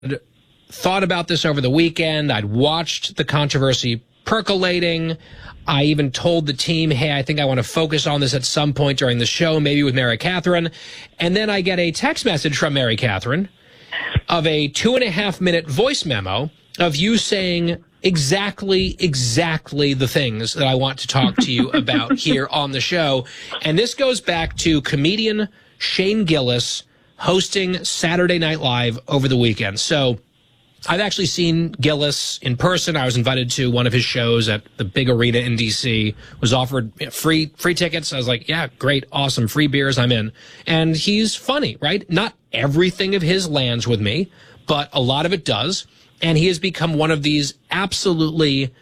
thought about this over the weekend. I'd watched the controversy percolating. I even told the team, hey, I think I want to focus on this at some point during the show, maybe with Mary Catherine. And then I get a text message from Mary Catherine of a 2.5-minute voice memo of you saying exactly the things that I want to talk to you about here on the show. And this goes back to comedian Shane Gillis hosting Saturday Night Live over the weekend. So I've actually seen Gillis in person. I was invited to one of his shows at the big arena in D.C., was offered free tickets. I was like, yeah, great, awesome, free beers, I'm in. And he's funny, right? Not everything of his lands with me, but a lot of it does. And he has become one of these absolutely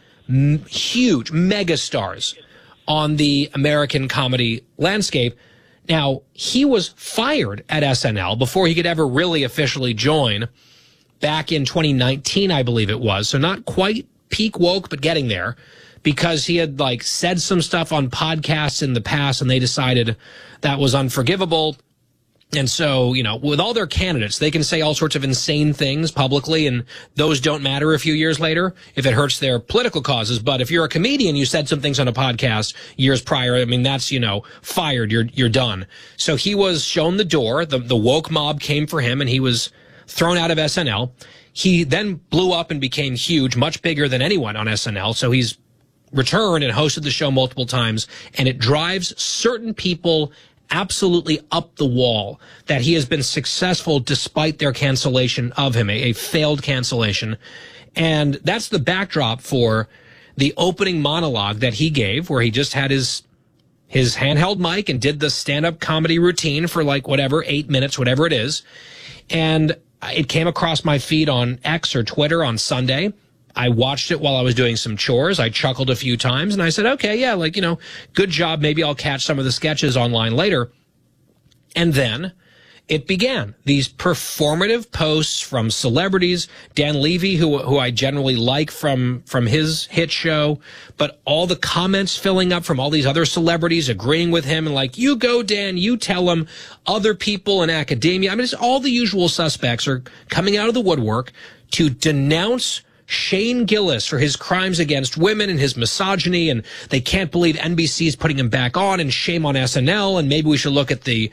huge megastars on the American comedy landscape. Now, he was fired at SNL before he could ever really officially join back in 2019, I believe it was. So not quite peak woke, but getting there, because he had said some stuff on podcasts in the past and they decided that was unforgivable. And so, with all their candidates, they can say all sorts of insane things publicly, and those don't matter a few years later if it hurts their political causes. But if you're a comedian, you said some things on a podcast years prior, I mean, that's, fired. You're done. So he was shown the door. The woke mob came for him, and he was thrown out of SNL. He then blew up and became huge, much bigger than anyone on SNL. So he's returned and hosted the show multiple times, and it drives certain people absolutely up the wall that he has been successful despite their cancellation of him, a failed cancellation. And that's the backdrop for the opening monologue that he gave, where he just had his handheld mic and did the stand-up comedy routine for 8 minutes, whatever it is. And it came across my feed on X or Twitter on Sunday. I watched it while I was doing some chores. I chuckled a few times, and I said, okay, yeah, good job. Maybe I'll catch some of the sketches online later. And then it began. These performative posts from celebrities, Dan Levy, who I generally like from his hit show, but all the comments filling up from all these other celebrities agreeing with him and you go, Dan, you tell him, other people in academia. I mean, it's all the usual suspects are coming out of the woodwork to denounce Shane Gillis for his crimes against women and his misogyny, and they can't believe NBC's putting him back on, and shame on SNL, and maybe we should look at the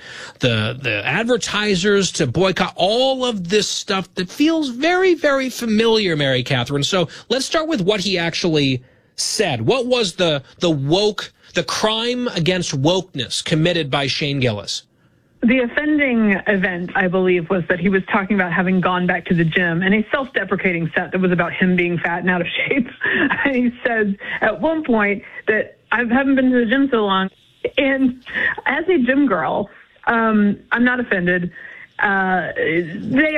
advertisers to boycott all of this stuff that feels very, very familiar, Mary Catherine. So let's start with what he actually said. What was the crime against wokeness committed by Shane Gillis? The offending event, I believe, was that he was talking about having gone back to the gym and a self-deprecating set that was about him being fat and out of shape. And he said at one point that I haven't been to the gym so long. And as a gym girl, I'm not offended. The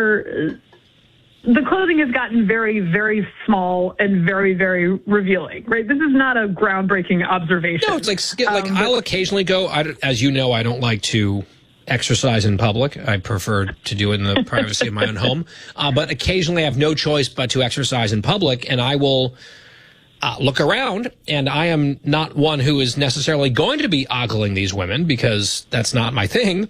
clothing has gotten very, very small and very, very revealing, right? This is not a groundbreaking observation. No, it's I'll occasionally go, as you know, I don't like to exercise in public. I prefer to do it in the privacy of my own home. But occasionally I have no choice but to exercise in public, and I will look around, and I am not one who is necessarily going to be ogling these women because that's not my thing.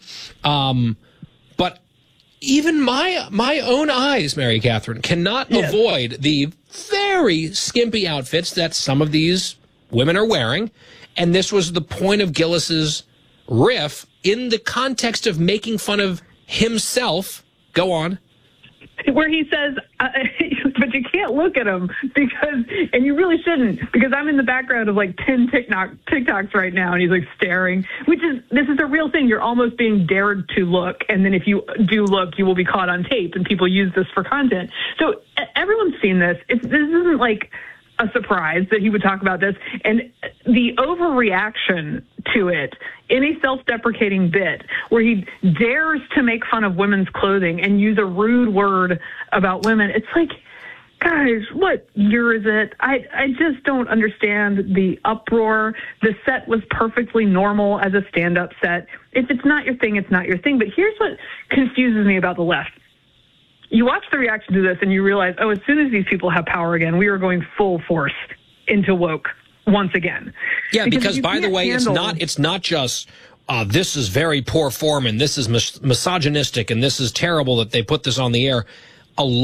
But even my own eyes, Mary Catherine, cannot avoid the very skimpy outfits that some of these women are wearing. And this was the point of Gillis's riff in the context of making fun of himself. Go on. Where he says, but you can't look at him and you really shouldn't, because I'm in the background of 10 TikToks right now, and he's staring, this is a real thing. You're almost being dared to look. And then if you do look, you will be caught on tape, and people use this for content. So everyone's seen this. This isn't a surprise that he would talk about this. And the overreaction to it in a self-deprecating bit where he dares to make fun of women's clothing and use a rude word about women, it's guys, what year is it? I just don't understand the uproar. The set was perfectly normal as a stand-up set. If it's not your thing, it's not your thing. But here's what confuses me about the left. You watch the reaction to this and you realize, as soon as these people have power again, we are going full force into woke once again. Yeah, because by the way, it's not just this is very poor form and this is misogynistic and this is terrible that they put this on the air. a